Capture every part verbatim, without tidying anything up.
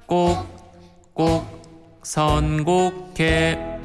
꼭꼭 선곡해.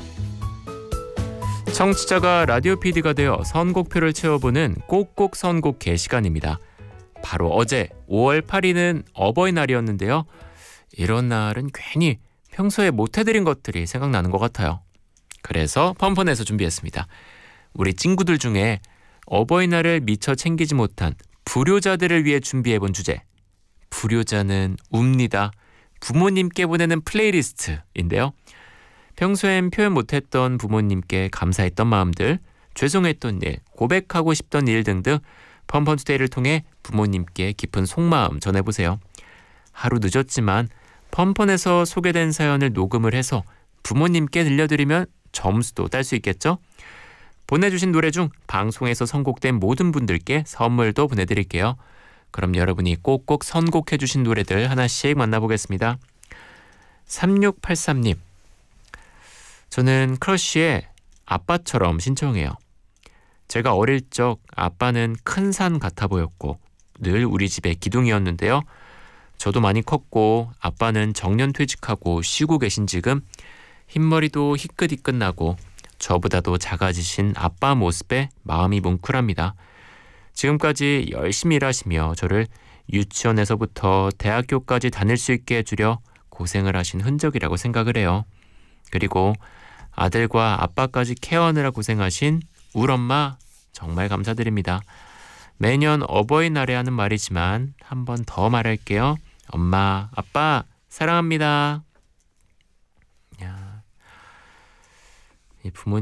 청취자가 라디오 피디가 되어 선곡표를 채워보는 꼭꼭 선곡해 시간입니다. 바로 어제 오월 팔일은 어버이날이었는데요. 이런 날은 괜히 평소에 못해드린 것들이 생각나는 것 같아요. 그래서 펀펀에서 준비했습니다. 우리 친구들 중에 어버이날을 미처 챙기지 못한 불효자들을 위해 준비해본 주제, 불효자는 웁니다. 부모님께 보내는 플레이리스트인데요. 평소엔 표현 못했던 부모님께 감사했던 마음들, 죄송했던 일, 고백하고 싶던 일 등등 펀펀투데이를 통해 부모님께 깊은 속마음 전해보세요. 하루 늦었지만 펀펀에서 소개된 사연을 녹음을 해서 부모님께 들려드리면 점수도 딸 수 있겠죠? 보내주신 노래 중 방송에서 선곡된 모든 분들께 선물도 보내드릴게요. 그럼 여러분이 꼭꼭 선곡해주신 노래들 하나씩 만나보겠습니다. 삼육팔삼님, 저는 크러쉬의 아빠처럼 신청해요. 제가 어릴 적 아빠는 큰 산 같아 보였고 늘 우리 집의 기둥이었는데요. 저도 많이 컸고 아빠는 정년퇴직하고 쉬고 계신 지금 흰머리도 희끗희끗 나고 저보다도 작아지신 아빠 모습에 마음이 뭉클합니다. 지금까지 열심히 일하시며 저를 유치원에서부터 대학교까지 다닐 수 있게 해주려 고생을 하신 흔적이라고 생각을 해요. 그리고 아들과 아빠까지 케어하느라 고생하신 울 엄마 정말 감사드립니다. 매년 어버이날에 하는 말이지만 한 번 더 말할게요. 엄마, 아빠 사랑합니다. 야, 이 부모님